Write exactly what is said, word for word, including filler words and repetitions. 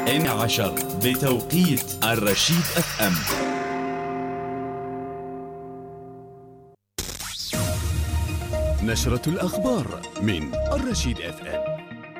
إن عشر بتوقيت الرشيد اف ام. نشرة الأخبار من الرشيد اف ام.